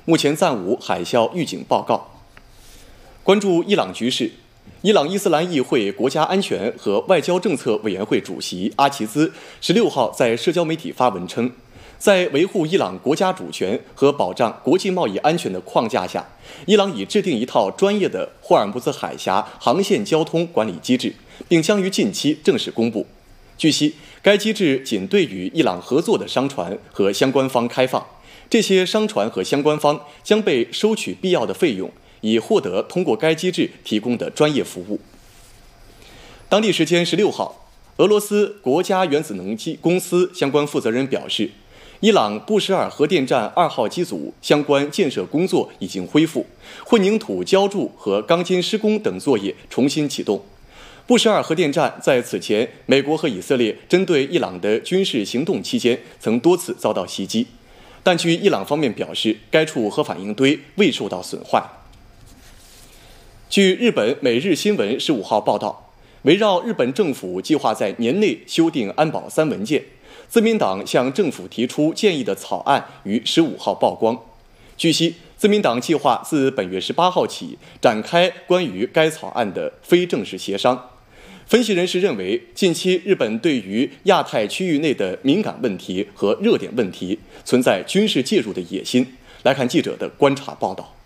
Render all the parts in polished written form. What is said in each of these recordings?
目前暂无海啸预警报告。关注伊朗局势，伊朗伊斯兰议会国家安全和外交政策委员会主席阿齐兹16号在社交媒体发文称，在维护伊朗国家主权和保障国际贸易安全的框架下，伊朗已制定一套专业的霍尔木兹海峡航线交通管理机制，并将于近期正式公布。据悉，该机制仅对与伊朗合作的商船和相关方开放，这些商船和相关方将被收取必要的费用，以获得通过该机制提供的专业服务。当地时间16号，俄罗斯国家原子能公司相关负责人表示，伊朗布什尔核电站2号机组相关建设工作已经恢复，混凝土浇筑和钢筋施工等作业重新启动。布什尔核电站在此前美国和以色列针对伊朗的军事行动期间曾多次遭到袭击，但据伊朗方面表示，该处核反应堆未受到损坏。据日本每日新闻15号报道，围绕日本政府计划在年内修订安保3文件，自民党向政府提出建议的草案于15号曝光。据悉，自民党计划自本月18号起展开关于该草案的非正式协商。分析人士认为，近期日本对于亚太区域内的敏感问题和热点问题存在军事介入的野心。来看记者的观察报道。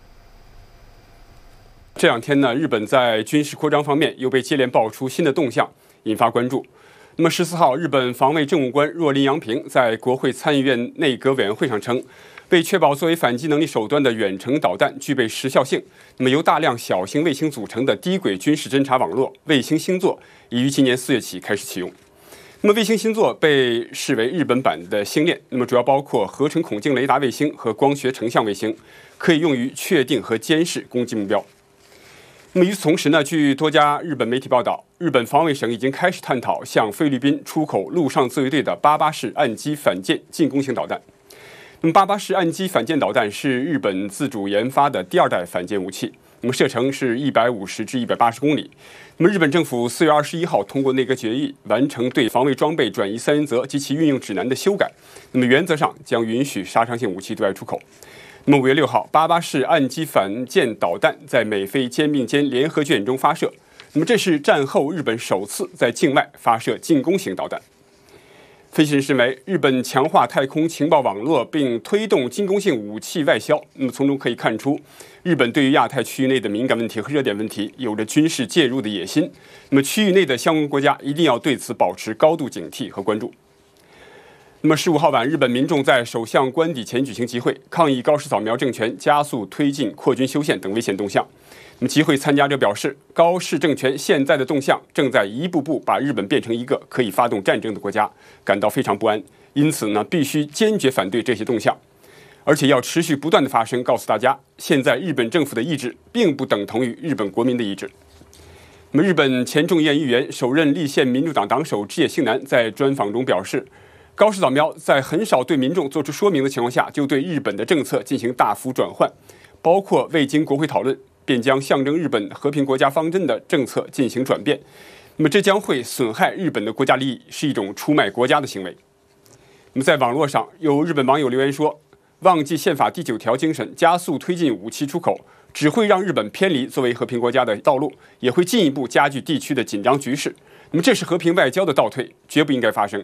这两天呢，日本在军事扩张方面又被接连爆出新的动向，引发关注。那么14号，日本防卫政务官若林洋平在国会参议院内阁委员会上称，为确保作为反击能力手段的远程导弹具备时效性，那么由大量小型卫星组成的低轨军事侦察网络卫星星座已于今年4月起开始启用。那么卫星星座被视为日本版的星链，那么主要包括合成孔径雷达卫星和光学成像卫星，可以用于确定和监视攻击目标。那么与此同时呢，据多家日本媒体报道，日本防卫省已经开始探讨向菲律宾出口陆上自卫队的88式岸基反舰进攻型导弹。那么88式岸基反舰导弹是日本自主研发的第2代反舰武器，那么射程是150至180公里。那么日本政府4月21号通过内阁决议，完成对防卫装备转移3原则及其运用指南的修改，那么原则上将允许杀伤性武器对外出口。那么5月6号，88式岸基反舰导弹在美菲肩并肩联合军演中发射，那么这是战后日本首次在境外发射进攻型导弹。分析人士认为，日本强化太空情报网络并推动进攻性武器外销，那么从中可以看出，日本对于亚太区域内的敏感问题和热点问题有着军事介入的野心。那么区域内的相关国家一定要对此保持高度警惕和关注。那么15号晚，日本民众在首相官邸前举行集会，抗议高市早苗政权加速推进扩军修宪等危险动向。那么集会参加者表示，高市政权现在的动向正在一步步把日本变成一个可以发动战争的国家，感到非常不安。因此呢，必须坚决反对这些动向，而且要持续不断的发声，告诉大家，现在日本政府的意志并不等同于日本国民的意志。那么日本前众议院议员、首任立宪民主党党首枝野幸男在专访中表示，高市早苗在很少对民众做出说明的情况下，就对日本的政策进行大幅转换，包括未经国会讨论便将象征日本和平国家方针的政策进行转变，那么这将会损害日本的国家利益，是一种出卖国家的行为。那么在网络上，有日本网友留言说，忘记宪法第9条精神，加速推进武器出口，只会让日本偏离作为和平国家的道路，也会进一步加剧地区的紧张局势。那么这是和平外交的倒退，绝不应该发生。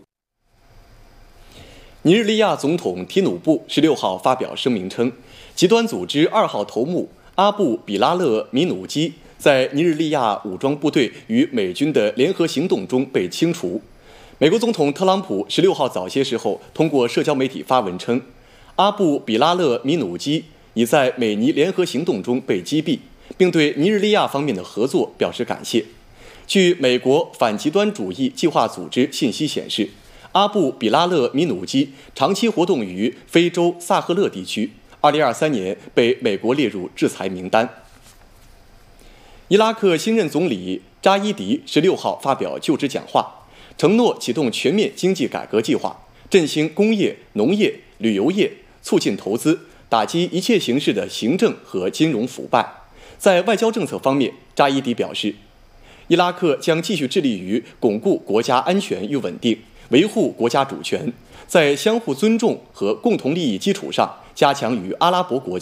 尼日利亚总统提努布16号发表声明称，极端组织2号头目阿布比拉勒米努基在尼日利亚武装部队与美军的联合行动中被清除。美国总统特朗普16号早些时候通过社交媒体发文称，阿布比拉勒米努基已在美尼联合行动中被击毙，并对尼日利亚方面的合作表示感谢。据美国反极端主义计划组织信息显示，阿布比拉勒米努基长期活动于非洲萨赫勒地区，2023年被美国列入制裁名单。伊拉克新任总理扎伊迪16号发表就职讲话，承诺启动全面经济改革计划，振兴工业、农业、旅游业，促进投资，打击一切形式的行政和金融腐败。在外交政策方面，扎伊迪表示，伊拉克将继续致力于巩固国家安全与稳定，维护国家主权，在相互尊重和共同利益基础上，加强与阿拉伯国家